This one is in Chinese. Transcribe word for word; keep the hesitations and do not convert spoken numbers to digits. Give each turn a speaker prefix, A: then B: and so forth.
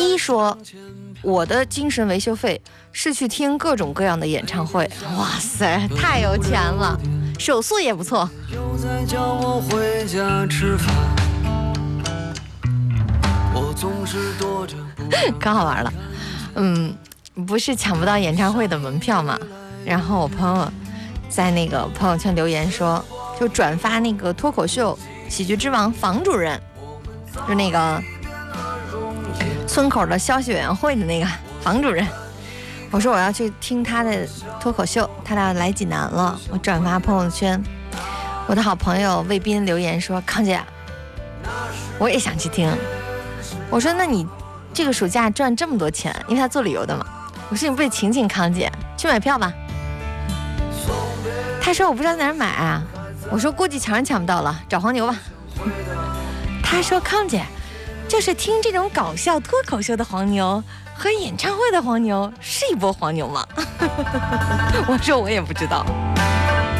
A: 一说我的精神维修费是去听各种各样的演唱会，哇塞，太有钱了，手速也不错。
B: 又在叫我回家吃饭，我总是躲着不
A: 可好玩了。嗯，不是抢不到演唱会的门票嘛，然后我朋友在那个朋友圈留言说，就转发那个脱口秀喜剧之王房主任，就那个村口的消息委员会的那个房主任，我说我要去听他的脱口秀，他俩来济南了，我转发朋友圈，我的好朋友魏斌留言说，康姐我也想去听。我说那你这个暑假赚这么多钱，因为他做旅游的嘛，我说你不得请请康姐去买票吧。他说我不知道在哪儿买啊，我说估计抢人抢不到了，找黄牛吧。他说康姐就是听这种搞笑脱口秀的黄牛和演唱会的黄牛是一波黄牛吗？我说我也不知道。